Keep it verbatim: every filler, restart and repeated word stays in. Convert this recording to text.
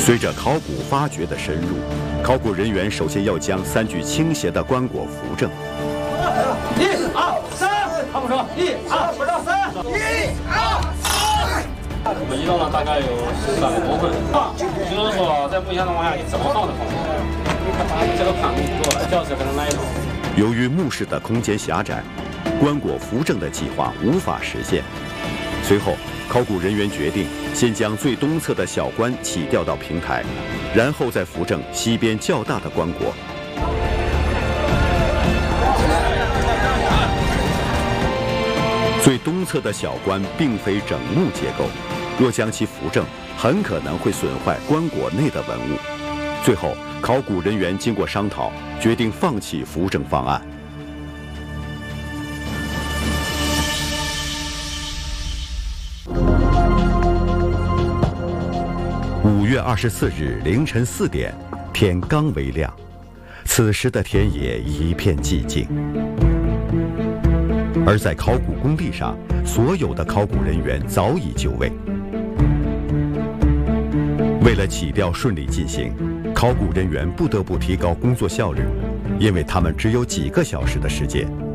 随着考古发掘的深入，考古人员首先要将三具倾斜的棺椁扶正。 一、二、三，他们说一、二、不到三，一、二、三。我们移动了大概有三个部分，就是说在目前情况下，你怎么放都放不下，这个宽度不够了，轿车可能来一种。 由于墓室的空间狭窄，棺椁扶正的计划无法实现。随后，考古人员决定先将最东侧的小棺起吊到平台，然后再扶正西边较大的棺椁。最东侧的小棺并非整木结构，若将其扶正，很可能会损坏棺椁内的文物。最后，考古人员经过商讨，决定放弃扶正方案。五月二十四日凌晨四点，天刚微亮，此时的田野一片寂静。而在考古工地上，所有的考古人员早已就位。为了起吊顺利进行，考古人员不得不提高工作效率，因为他们只有几个小时的时间。